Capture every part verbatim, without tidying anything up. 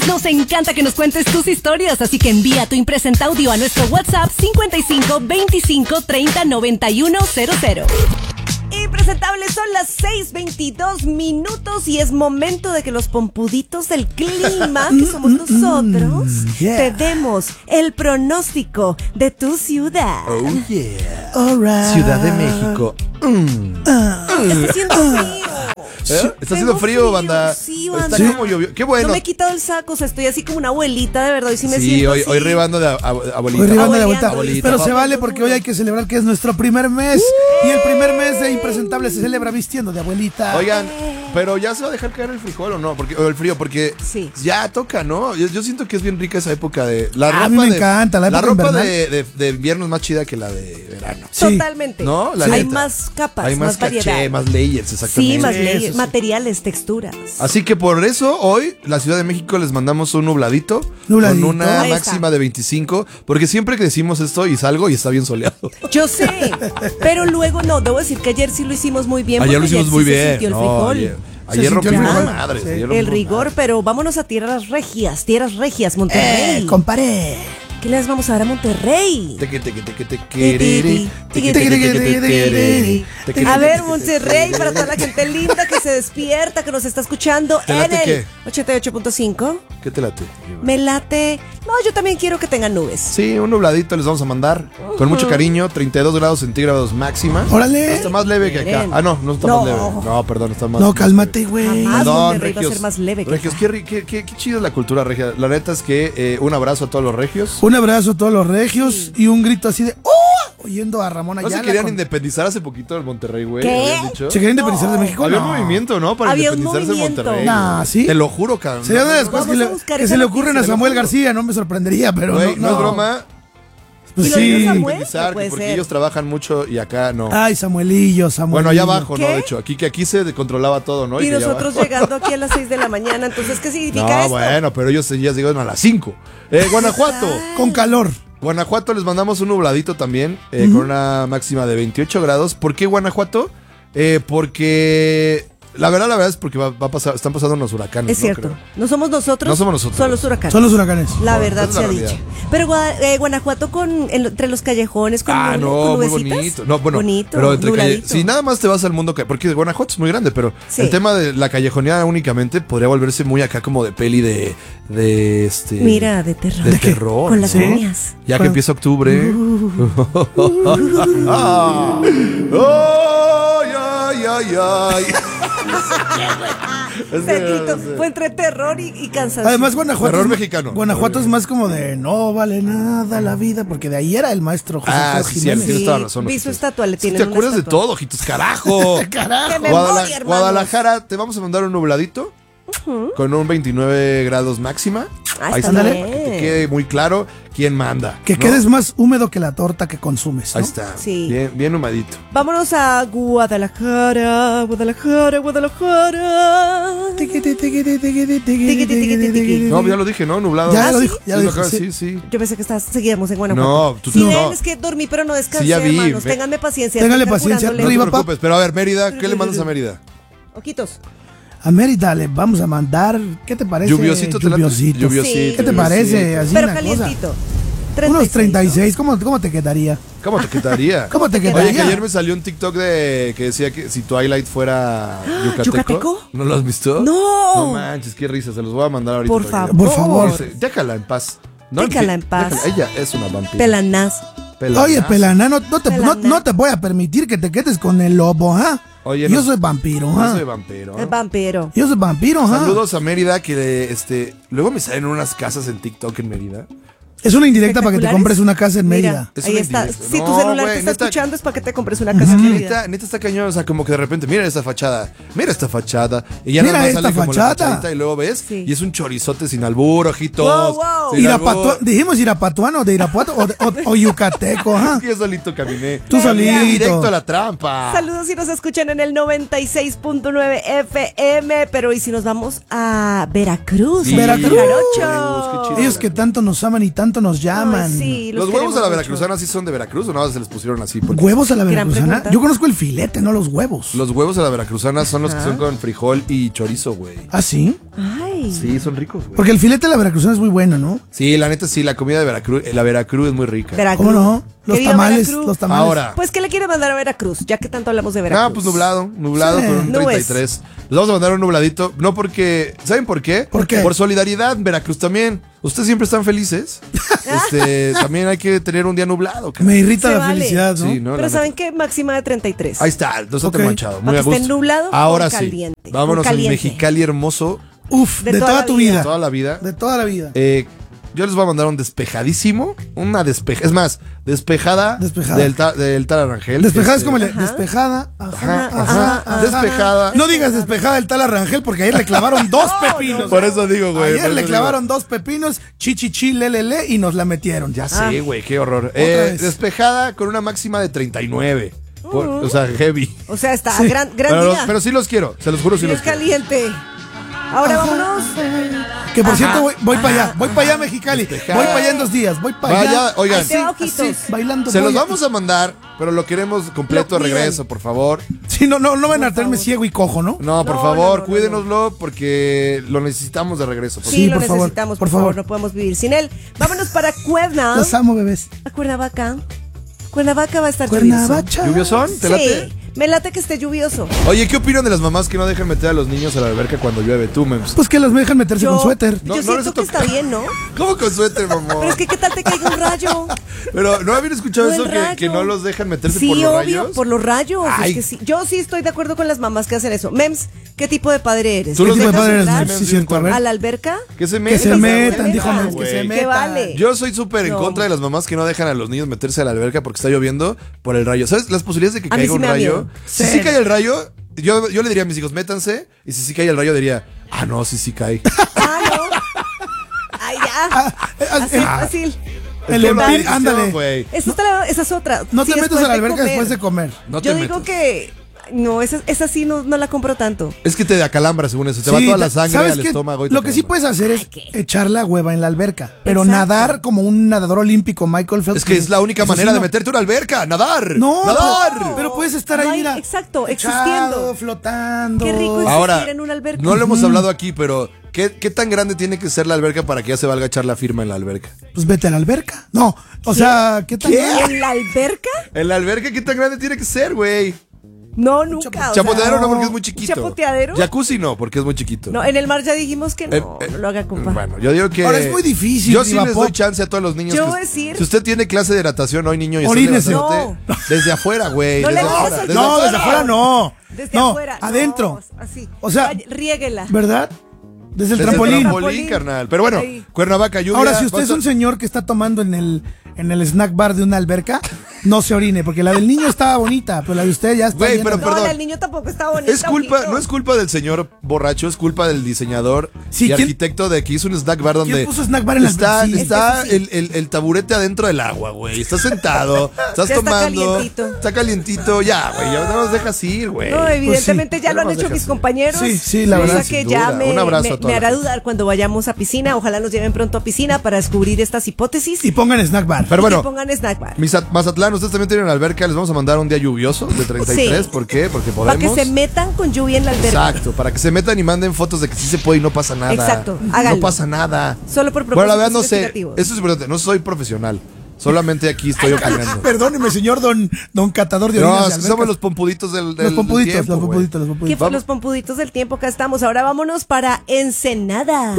Nos encanta que nos cuentes tus historias, así que envía tu impresenta audio a nuestro WhatsApp cincuenta y cinco veinticinco treinta noventa y uno cero cero. Impresentables, son las seis veintidós minutos y es momento de que los pompuditos del clima, que somos nosotros, yeah. te demos el pronóstico de tu ciudad. Oh yeah. All right. Ciudad de México. Mm. Está haciendo frío. ¿Eh? Está haciendo Tengo frío, banda. Sí, banda. Está como llovió. Qué bueno. No me he quitado el saco, o sea, estoy así como una abuelita, de verdad. Y sí me Sí, siento hoy, así. hoy ribando de a- a- abuelita. Hoy ribando de Abueleando. vuelta. Abuelita, Pero papá. se vale porque hoy hay que celebrar que es nuestro primer mes. Y el primer mes de Impresentable se celebra vistiendo de abuelita. Oigan, pero ya se va a dejar caer el frijol o no, porque, o el frío, porque Sí. ya toca, ¿no? Yo, yo siento que es bien rica esa época de la ropa A mí me de- encanta, la época ropa invernal. de, de, de invierno es más chida que la de verano. Sí. Totalmente. ¿No? La Hay neta. más capas, Hay más, más variedad. caché, más layers, exactamente. Sí, más Eso leyes, sí. materiales, texturas. Así que por eso hoy la Ciudad de México les mandamos un nubladito, Nubladito. con una Ahí está. máxima de veinticinco, porque siempre que decimos esto y salgo y está bien soleado. Yo sé, pero luego no, debo decir que ayer sí lo hicimos muy bien. Ayer lo porque hicimos muy sí se bien. sintió el No, frijol. ayer Se ayer sintió el rompimos frijol. madres. Sí. ayer El rompimos rigor, madres. pero vámonos a tierras regias, tierras regias, Monterrey. Eh, comparé. ¿Qué les vamos a dar a Monterrey? Teque, teque, teque, tequerere, teque, teque, teque, teque, teque, teque, A ver, teque, Monterrey, teque, para toda la gente linda que se despierta, que nos está escuchando ¿Te en late el qué? ochenta y ocho punto cinco. ¿Qué te late? Me late. No, yo también quiero que tengan nubes. Sí, un nubladito les vamos a mandar con mucho cariño, treinta y dos grados centígrados máxima. Órale. Está más leve que acá. Miren. Ah, no, no está No. más leve. No, perdón, está más No, más cálmate, leve. güey. Jamás. Perdón, Monterrey va a regios. ser más leve que Regios, acá. qué, ri- qué, qué, qué chido es la cultura regia. La neta es que eh, un abrazo a todos los regios. Un abrazo a todos los regios y un grito así de ¡oh! Oyendo a Ramón ¿No Ayala. se querían con- independizar hace poquito del Monterrey, güey? ¿Qué? ¿Habían dicho? ¿Se querían independizar de No. México? Había No. un movimiento, ¿no? Para Había un independizarse del movimiento. Monterrey. Nah, güey. ¿sí? Te lo juro, cabrón. Sería una de las Vamos cosas que, a le- buscar que esa se le ocurren a noticia, Samuel te lo juro. García, no me sorprendería, pero Güey, no, no es no. broma. Pues ¿Y lo dijo sí. Samuel? Independizar, No puede porque ser. ellos trabajan mucho y acá no. Ay, Samuelillo, Samuelillo. Bueno, allá abajo, ¿no? ¿Qué? De hecho, aquí que aquí se controlaba todo, ¿no? Y que allá nosotros abajo- llegando aquí a las seis de la mañana, entonces, ¿qué significa No, esto? bueno, pero ellos ya llegaron a las cinco. Eh, Guanajuato. Con calor. Guanajuato les mandamos un nubladito también, eh, con una máxima de veintiocho grados. ¿Por qué Guanajuato? Eh, porque la verdad, la verdad es porque va, va a pasar, están pasando unos huracanes. Es ¿no? cierto. Creo. No somos nosotros. No somos nosotros. Son los huracanes. Son los huracanes. La No, verdad esa es se la ha realidad. dicho. Pero Gua- eh, Guanajuato con en- entre los callejones con Ah, nube- no, con muy nubecitas. bonito. No, bueno, bonito, pero entre calle, nubladito. si nada más te vas al mundo, ca- porque Guanajuato es muy grande, pero Sí. el tema de la callejoneada únicamente podría volverse muy acá como de peli de, de este. Mira, de terror. de ¿De qué? terror. Con las ¿no? uñas. Ya que Con- empieza octubre. Uh. ¡Ay, ay, ay, ay! Es que, Pedrito, no sé. fue entre terror y, y cansancio. Además, Guanajuato. Terror es ma- mexicano. Guanajuato es más como de no vale nada la vida, porque de ahí era el maestro José Ah, Alfredo sí, cierto, Jiménez. tienes toda la razón. vi ojitos. su estatua, le Sí, tienen ¿Te una acuerdas de estatua. todo, ojitos? ¡Carajo! Carajo. ¡Qué memoria, Guadala- hermanos! Guadalajara, te vamos a mandar un nubladito con un veintinueve grados máxima. Ah, Ahí está está, bien. para que te quede muy claro quién manda. Que ¿no? quedes más húmedo que la torta que consumes, ¿no? Ahí está, Sí. bien, bien humadito. Vámonos a Guadalajara, Guadalajara, Guadalajara. Tiqui, tiqui, tiqui, tiqui, tiqui, tiqui, Tiqui, tiqui, tiqui, tiqui. No, ya lo dije, ¿no? Nublado. Ya Ah, lo ¿sí? dijo, ya lo Sí, dijo. acá, sí. sí, sí. Yo pensé que estás, seguíamos en Guanajuato. No, tú Sí, no. ven, es que dormí, pero no descansé, Sí, ya vi, hermanos. ve- Ténganme paciencia. Ténganle estoy paciencia, carburándole. No te Arriba, pa. preocupes, pero a ver, Mérida, ¿qué le mandas a Mérida? Ojitos. A Mérida le vamos a mandar, ¿qué te parece? Lluviosito, te late? Lluviosito. Lluviosito. Sí. ¿Qué te parece? Así Pero una calientito. cosa. Unos treinta y seis, ¿cómo, cómo te quedaría? ¿Cómo te quitaría? ¿Cómo te Oye, quedaría? que ayer me salió un TikTok de que decía que si Twilight fuera yucateco. ¿Yucateco? ¿No lo has visto? No. No manches, qué risa, se los voy a mandar ahorita. Por para que- favor. Por favor. Sí, déjala en paz. Déjala en paz. déjala, ella es una vampira. Pelanás. Pelanazo. Oye, Pelana, no, no te, no, Pelana. no te voy a permitir que te quedes con el lobo, ¿ah? Oye, Yo no- soy vampiro, Yo ¿ah? soy vampiro. El vampiro. Yo soy vampiro, ¿ah? Saludos a Mérida, que este luego me salen unas casas en TikTok en Mérida. Es una indirecta para que te Espectaculares. compres una casa en Mira, Mérida. Es ahí una está. indirecta. Si tu No, celular güey, te está neta- escuchando es para que te compres una casa en Mérida. Neta, neta está cañón, o sea, como que de repente, mira esta fachada, mira esta fachada, y ya Mira nada más esta sale como la fachada. fachadita y luego ves, Sí. y es un chorizote sin albur, ojitos. Wow, wow. sin Irapatua- albur. dijimos irapatuano, de Irapuato o, de- o- o yucateco, ¿ah? Es que yo solito caminé. Tú solito. Directo a la trampa. Saludos si nos escuchan en el noventa y seis punto nueve F M, pero ¿y si nos vamos a Veracruz? Sí. a Veracruz. Jarocho? Qué chido. Ellos que tanto nos aman y tanto nos llaman. Ay, sí, ¿Los huevos queremos a la mucho. veracruzana sí son de Veracruz o nada más se les pusieron así? Porque ¿Huevos a la Gran veracruzana? pregunta. Yo conozco el filete, no los huevos. los huevos a la veracruzana son los que son con frijol y chorizo, güey. ¿Ah, sí? Ay. Ay. Sí, son ricos, güey. Porque el filete de la veracruzana es muy bueno, ¿no? Sí, la neta sí, la comida de Veracruz, la Veracruz es muy rica. Veracruz. ¿Cómo no? Los Querido tamales, Veracruz. los tamales. Ahora. Pues, ¿qué le quiere mandar a Veracruz? Ya que tanto hablamos de Veracruz. Ah, pues nublado, nublado Sí. con un Nubes. treinta y tres. Les vamos a mandar un nubladito, no porque, ¿saben por qué? ¿Por qué? Por solidaridad, Veracruz también. Ustedes siempre están felices. Este, también hay que tener un día nublado. cara. Me irrita Se la vale. felicidad, ¿no? Sí, ¿no? Pero La ¿saben qué? Máxima de treinta y tres. Ahí está, no está Ok. tan manchado. Muy Para a que esté gusto. nublado Ahora con sí. caliente, Vámonos con al caliente. Mexicali hermoso, Uf, De de, toda toda la tu vida. vida. toda la vida. De toda la vida. Eh, yo les voy a mandar un despejadísimo, una despeja, es más, despejada, Despejada. del, ta, del tal Arangel. Despejada es Este, como le, Ajá. despejada. Ajá, Ajá, ajá, ajá, ajá. despejada. No digas despejada el tal Arrangel porque ayer le clavaron dos pepinos. Por eso digo, güey. por Ayer le eso clavaron dos pepinos, chichichi, lelele, y nos la metieron. digo. Ya Ah. sé, güey, qué horror. Otra Eh, vez. despejada con una máxima de treinta y nueve. Por- O sea, heavy. O sea, está Sí. gran, gran Pero, los- día. pero sí los quiero, se los juro, sí Bien los quiero. caliente. Ahora vámonos. Que por cierto, voy, voy para allá, voy para allá, Mexicali. Despejada. Voy para allá en dos días, voy para allá. Vaya, oigan. Ahí te va, ojitos. Así, bailando. Se los voy a- vamos a mandar, pero lo queremos completo de Lo cuidan. regreso, por favor. Sí, no, no, no van a traerme favor. ciego y cojo, ¿no? No, por No, favor, no, no, no, cuídenoslo porque lo necesitamos de regreso. por Sí, Sí, lo por favor, necesitamos, por por favor. favor. No podemos vivir sin él. Vámonos para Cuerna. Los amo, bebés. A Cuernavaca. Cuernavaca va a estar lluvioso. Cuernavaca. ¿Lluviosón? ¿Te late? Sí, me late que esté lluvioso. Oye, ¿qué opinan de las mamás que no dejan meter a los niños a la alberca cuando llueve? Tú, Mems. Pues que los me dejan meterse con suéter. No, yo no les siento ha que está tocado. bien, ¿no? ¿Cómo con suéter, mamá? Pero es que, ¿qué tal te caiga un rayo? Pero, ¿no habían escuchado No, eso el que, rayo. que no los dejan meterse Sí, por los obvio, rayos? por los rayos. Es Ay. que sí. Yo sí estoy de acuerdo con las mamás que hacen eso. Mems, ¿qué tipo de padre eres? Tú ¿Les los ¿Qué tipo de dejas padre eres, entrar Mems? Sí, cierto, a ver. ¿A la alberca? Que se Que metan. se metan, metan, se dijo metan, Mems, que se güey. metan. ¿Qué vale? Yo soy súper en No. contra de las mamás que no dejan a los niños meterse a la alberca porque está lloviendo por el rayo. ¿Sabes las posibilidades de que A mí caiga sí un me da rayo? miedo. Si sí Cero. cae el rayo, yo, yo le diría a mis hijos, métanse. Y si sí cae el rayo, diría, ah, no, sí, sí cae. Ah, no. Ay, ya. eh, Así, ah, fácil. El Es una empir- bendición, ándale. güey. Esa, está la- esa es otra. No Sí, te metas después a la de alberca comer. después de comer. No te Yo digo metas. que. No, esa, esa sí no, no la compro tanto. Es que te acalambra según eso. Te va Sí, toda la te- sangre ¿sabes al qué? estómago. Y te Lo que sí acalambra. puedes hacer es Ay, ¿qué? echar la hueva en la alberca. Pero Exacto. nadar como un nadador olímpico, Michael Phelps. Es que es la única eso sí manera de no. meterte a una alberca. ¡Nadar! No, ¡Nadar! pero, pero puedes estar No ahí, hay- mira. exacto, echado, existiendo. flotando. Qué rico es Ahora, existir en una alberca. no lo hemos hablado aquí, pero ¿qué, ¿qué tan grande tiene que ser la alberca para que ya se valga echar la firma en la alberca? Pues vete a la alberca. No, o sea, ¿qué tal? ¿En la alberca? ¿En la alberca qué tan grande tiene que ser, güey? No, nunca. o sea, Chapoteadero no, no. porque es muy chiquito. ¿Chapoteadero? Jacuzzi no, porque es muy chiquito. No, en el mar ya dijimos que no, Eh, eh, no lo haga compa. Bueno, yo digo que. Ahora es muy difícil, Yo sí Diva les Pop. doy chance a todos los niños. Yo que- voy a decir- Si usted tiene clase de natación hoy, niño, y está Orínese. levantándote, desde afuera, güey. No le desde hagas afuera, al desde No, desde afuera no. Desde no, afuera. adentro. No, así. O sea, Vaya, riéguela. ¿verdad? Desde el Desde trampolín. el trampolín. trampolín, carnal. Pero bueno, Ahí. Cuernavaca, lluvia. Ahora, si usted va a es un estar- señor que está tomando en el, en el snack bar de una alberca, no se orine, porque la del niño estaba bonita, pero la de usted ya está. Güey, llena pero de- No, perdón. la del niño tampoco está bonita. Es culpa, ojito. no es culpa del señor borracho, es culpa del diseñador Sí, y ¿quién- arquitecto de que hizo un snack bar donde puso snack bar en la está, alberca? Sí. está Es que el, el- el taburete adentro del agua, güey. Estás sentado, estás Ya está tomando, calientito. está calientito, ya, güey, ya no nos dejas ir, güey. No, evidentemente Pues sí, ya lo ya han nos hecho dejas mis ir. compañeros. Sí, sí, la Cosa verdad, que sin ya duda. me, Un abrazo me- a toda me la hará gente. dudar cuando vayamos a piscina. Ojalá nos lleven pronto a piscina para descubrir estas hipótesis. Y pongan snack bar. Pero y bueno, que pongan snack bar. Misat- Mazatlán, ustedes también tienen alberca, les vamos a mandar un día lluvioso de treinta y tres, Sí. ¿por qué? Porque Para podemos. que se metan con lluvia en la alberca. Exacto, para que se metan y manden fotos de que sí se puede y no pasa nada. Exacto, No háganlo. pasa nada. Solo por Bueno, la verdad no propósitos sé, investigativos. eso es importante, no soy profesional, solamente aquí estoy opinando. Perdóneme, señor don, don catador de No, orinas de es que albercas. somos los pompuditos del, del Los pompuditos, del tiempo, los güey. pompuditos, los ¿Qué pompuditos. fue Vamos. los pompuditos del tiempo? Acá estamos. Ahora vámonos para Ensenada.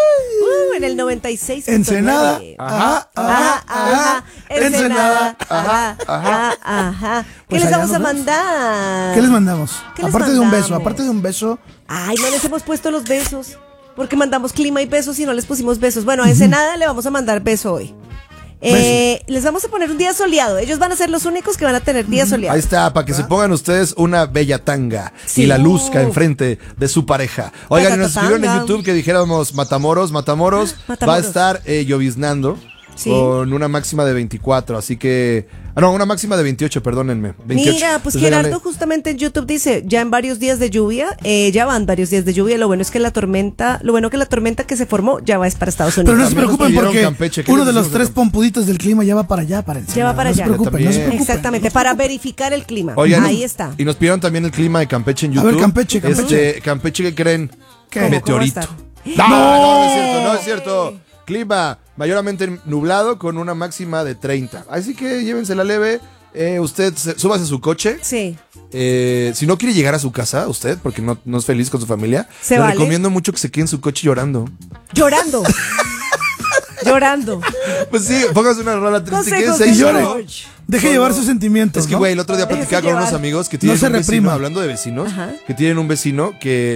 Uh, en el noventa y seis. Ensenada. Ajá, Ajá, ajá. Ensenada. Ajá, ajá. ajá, ajá. ¿Qué Pues les allá vamos a nos vemos. mandar? ¿Qué les mandamos? ¿Qué les aparte de un beso, mandamos? aparte de un beso. Ay, no les hemos puesto los besos. Porque mandamos clima y besos y no les pusimos besos. Bueno, a Ensenada le vamos a mandar beso hoy. Eh, les vamos a poner un día soleado. Ellos van a ser los únicos que van a tener día soleado. Ahí está, para que se pongan ustedes una bella tanga Sí. y la luzca Uh. enfrente de su pareja. Oigan, y nos escribieron en Tanga. YouTube que dijéramos Matamoros, Matamoros, Matamoros. va a estar eh, lloviznando Sí. con una máxima de veinticuatro, así que... Ah, no, una máxima de veintiocho, perdónenme. veintiocho. Mira, pues Entonces, Gerardo díganle- justamente en YouTube dice, ya en varios días de lluvia, eh, ya van varios días de lluvia, lo bueno es que la tormenta, lo bueno que la tormenta que se formó ya va es para Estados Unidos. Pero no se También nos preocupen pidieron porque Campeche. ¿Qué uno les de los decimos de tres Campeche? pompuditos del clima ya va para allá, para Ensenada. Ya va para no allá. Se preocupen, no se También. preocupen. Exactamente, para verificar el clima. Oigan, Ahí está. Y nos pidieron también el clima de Campeche en A YouTube. ver, Campeche, Campeche. Este, Campeche, ¿qué creen? ¿Qué? ¿Cómo? Meteorito. ¿Cómo va a No, no, no es cierto, no es cierto. Clima mayormente nublado con una máxima de treinta. Así que llévensela leve. Eh, usted se, súbase a su coche. Sí. Eh, si no quiere llegar a su casa, usted, porque no, no es feliz con su familia, ¿Se le vale? recomiendo mucho que se quede en su coche llorando. Llorando. Llorando. Pues sí, póngase una rola triste y Consejos quédese de ahí llore. George. Deje No, llevar no. sus sentimientos. Es que, ¿no? güey, el otro día Déjese platicaba con unos llevar. amigos que tienen No se un vecino, reprima. hablando de vecinos, Ajá. que tienen un vecino que